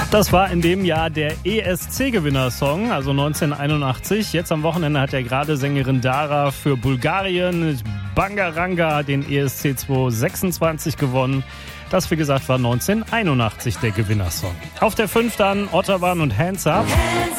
Das war in dem Jahr der ESC-Gewinnersong, also 1981. Jetzt am Wochenende hat ja gerade Sängerin Dara für Bulgarien Bangaranga den ESC 2026 gewonnen. Das, wie gesagt, war 1981 der Gewinnersong. Auf der 5 dann Otterwan und Hands Up.